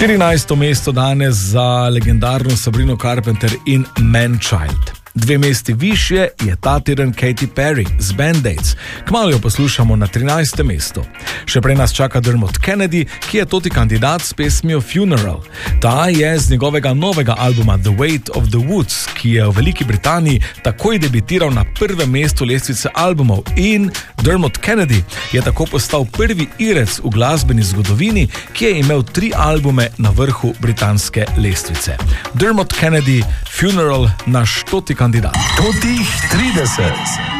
14. mesto danes za legendarno Sabrino Carpenter in Man-Child. 2 mesti višje je ta teden Katy Perry z Band-Aids. Kmalu jo poslušamo na 13. mestu. Še prej nas čaka Dermot Kennedy, ki je toti kandidat s pesmijo Funeral. Ta je z njegovega novega albuma The Weight of the Woods, ki je v Veliki Britaniji takoj debitiral na 1. mestu lestvice albumov, in Dermot Kennedy je tako postal prvi Irec v glasbeni zgodovini, ki je imel 3 albume na vrhu britanske lestvice. Dermot Kennedy, Funeral, naš toti kandidat. Totih 30.